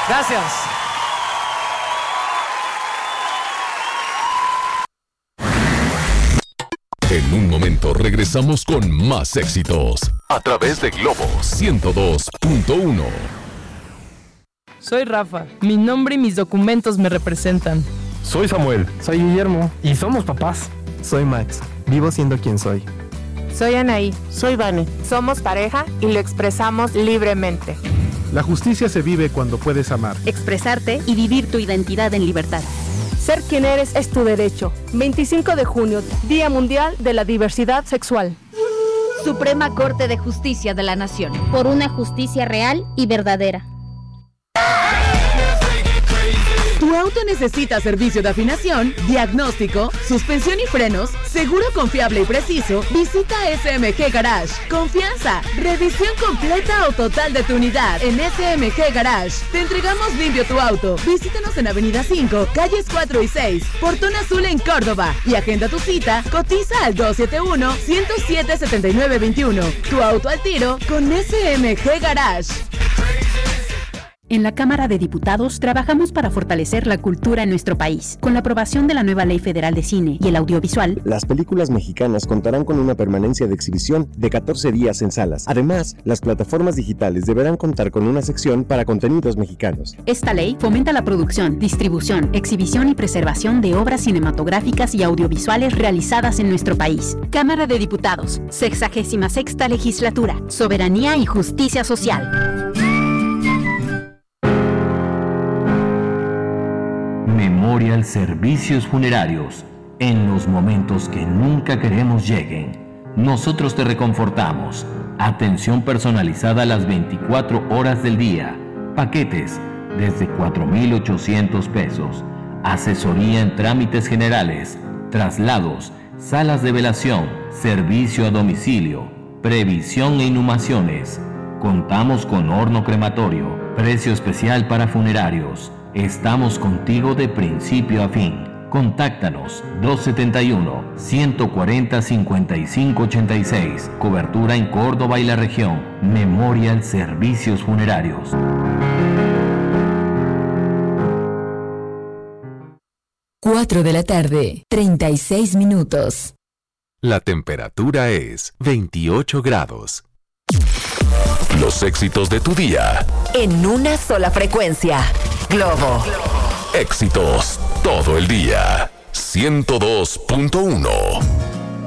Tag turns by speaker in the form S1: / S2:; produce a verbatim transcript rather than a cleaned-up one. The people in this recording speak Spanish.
S1: Gracias.
S2: En un momento regresamos con más éxitos a través de Globo ciento dos punto uno.
S3: Soy Rafa. Mi nombre y mis documentos me representan.
S4: Soy Samuel.
S5: Soy Guillermo.
S4: Y somos papás.
S5: Soy Max. Vivo siendo quien soy.
S6: Soy Anaí. Soy Vane. Somos pareja y lo expresamos libremente.
S7: La justicia se vive cuando puedes amar,
S8: expresarte y vivir tu identidad en libertad.
S9: Ser quien eres es tu derecho. veinticinco de junio, Día Mundial de la Diversidad Sexual.
S8: Suprema Corte de Justicia de la Nación.
S10: Por una justicia real y verdadera.
S11: Tu auto necesita servicio de afinación, diagnóstico, suspensión y frenos, seguro confiable y preciso. Visita S M G Garage. Confianza, revisión completa o total de tu unidad en S M G Garage. Te entregamos limpio tu auto. Visítanos en Avenida cinco, calles cuatro y seis, Portón Azul en Córdoba. Y agenda tu cita, cotiza al dos siete uno, uno cero siete, siete nueve dos uno. Tu auto al tiro con S M G Garage.
S12: En la Cámara de Diputados trabajamos para fortalecer la cultura en nuestro país. Con la aprobación de la nueva Ley Federal de Cine y el Audiovisual,
S13: las películas mexicanas contarán con una permanencia de exhibición de catorce días en salas. Además, las plataformas digitales deberán contar con una sección para contenidos mexicanos.
S12: Esta ley fomenta la producción, distribución, exhibición y preservación de obras cinematográficas y audiovisuales realizadas en nuestro país. Cámara de Diputados, sexagésima sexta Legislatura, Soberanía y Justicia Social.
S14: Memorial Servicios Funerarios. En los momentos que nunca queremos lleguen, nosotros te reconfortamos. Atención personalizada a las veinticuatro horas del día. Paquetes desde cuatro mil ochocientos pesos. Asesoría en trámites generales, traslados, salas de velación, servicio a domicilio, previsión e inhumaciones. Contamos con horno crematorio, precio especial para funerarios. Estamos contigo de principio a fin. Contáctanos dos siete uno, uno cuatro cero, cinco cinco ocho seis. Cobertura en Córdoba y la región. Memorial Servicios Funerarios.
S15: cuatro de la tarde, treinta y seis minutos.
S2: La temperatura es veintiocho grados. Los éxitos de tu día.
S15: En una sola frecuencia. Globo.
S2: Éxitos todo el día. ciento dos punto uno.